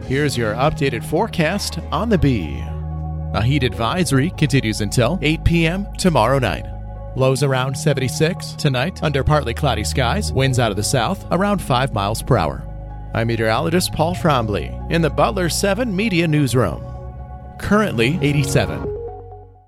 Here's your updated forecast on the Bee. A heat advisory continues until 8 p.m. tomorrow night. Lows around 76 tonight under partly cloudy skies, winds out of the south around 5 miles per hour. I'm meteorologist Paul Trombley in the Butler 7 Media Newsroom. Currently 87.